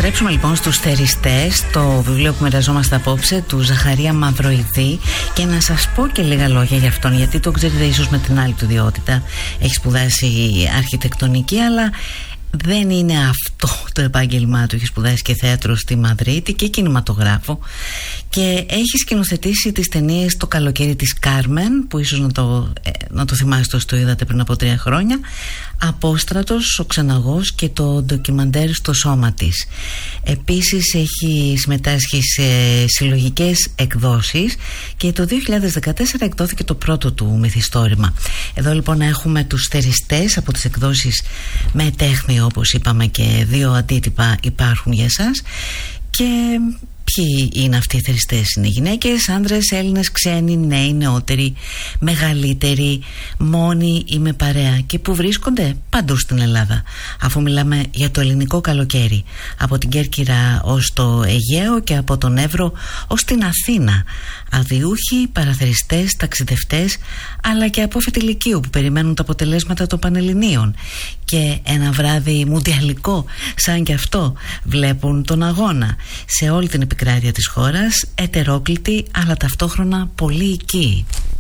επιστρέψουμε λοιπόν στους θεριστές, το βιβλίο που μοιραζόμαστε απόψε του Ζαχαρία Μαυροειδή, και να σας πω και λίγα λόγια για αυτόν, γιατί το ξέρετε ίσως με την άλλη του ιδιότητα. Έχει σπουδάσει αρχιτεκτονική, αλλά δεν είναι αυτό το επάγγελμά του. Έχει σπουδάσει και θέατρο στη Μαδρίτη και κινηματογράφο, και έχει σκηνοθετήσει τις ταινίες «Το καλοκαίρι της Κάρμεν», που ίσως να το θυμάστε όσοι το είδατε πριν από 3 χρόνια, «Απόστρατος», «Ο Ξεναγός» και το ντοκιμαντέρ «Στο σώμα της». Επίσης έχει συμμετάσχει σε συλλογικές εκδόσεις και το 2014 εκδόθηκε το πρώτο του μυθιστόρημα. Εδώ λοιπόν έχουμε τους θεριστές από τις εκδόσεις Με Τέχνη, όπως είπαμε, και 2 αντίτυπα υπάρχουν για σας. Και ποιοι είναι αυτοί οι θεριστές? Είναι γυναίκες, άντρες, Έλληνες, ξένοι, νέοι, νεότεροι, μεγαλύτεροι, μόνοι ή με παρέα? Και που βρίσκονται? Παντού στην Ελλάδα, αφού μιλάμε για το ελληνικό καλοκαίρι, από την Κέρκυρα ως το Αιγαίο και από τον Εύρο ως την Αθήνα. Αδιούχοι, παραθεριστές, ταξιδευτές, αλλά και απόφοιτοι λυκείου που περιμένουν τα αποτελέσματα των Πανελληνίων και ένα βράδυ μουντιαλικό σαν και αυτό βλέπουν τον αγώνα. Σε όλη την επικράτεια της χώρας, ετερόκλητοι αλλά ταυτόχρονα πολύ οικοί.